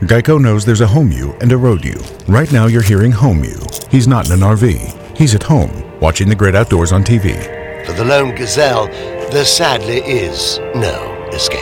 Geico knows there's a home you and a road you. Right now you're hearing home you. He's not in an RV. He's at home, watching the great outdoors on TV. For the lone gazelle, there sadly is no